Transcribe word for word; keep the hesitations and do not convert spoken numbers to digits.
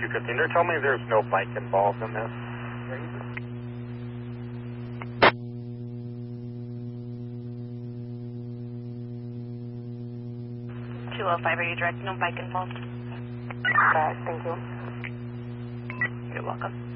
two fifteen. They're telling me there's no bike involved in this. two oh five, are you direct? No bike involved. Got it, thank you. You're welcome.